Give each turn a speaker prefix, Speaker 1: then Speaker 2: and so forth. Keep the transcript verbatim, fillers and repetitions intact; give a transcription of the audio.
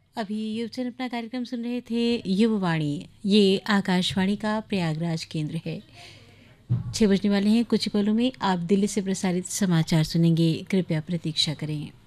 Speaker 1: अभी युवजन अपना कार्यक्रम सुन रहे थे युववाणी। ये आकाशवाणी का प्रयागराज केंद्र है। छः बजने वाले हैं, कुछ ही पलों में आप दिल्ली से प्रसारित समाचार सुनेंगे। कृपया प्रतीक्षा करें।